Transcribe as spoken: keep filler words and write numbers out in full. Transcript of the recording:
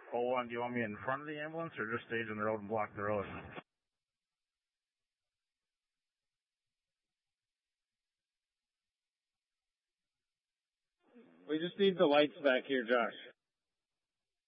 oh one, do you want me in front of the ambulance or just stage in the road and block the road? We just need the lights back here, Josh.